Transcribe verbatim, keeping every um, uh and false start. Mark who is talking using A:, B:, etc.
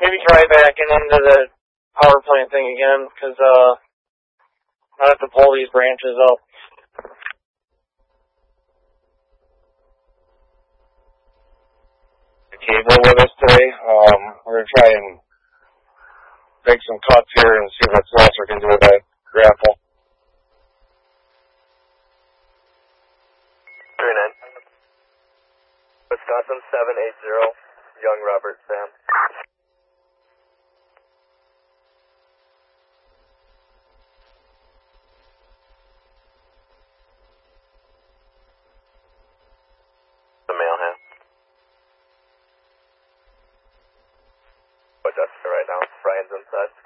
A: maybe try backing into the power plant thing again, because uh, I have to pull these branches up.
B: The cable with us today. Um, we're going to try and make some cuts here and see what else we can do with that grapple.
C: three nine. Wisconsin seven eight zero, Young Robert Sam. The male hand. But that's right now. Brian's inside.